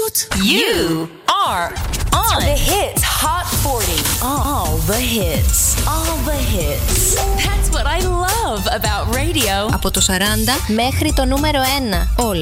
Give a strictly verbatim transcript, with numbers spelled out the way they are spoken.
What? You are on The Hits Hot forty. all the hits. All the hits. That's what I love about radio. Από το σαράντα μέχρι το νούμερο ένα. Όλα.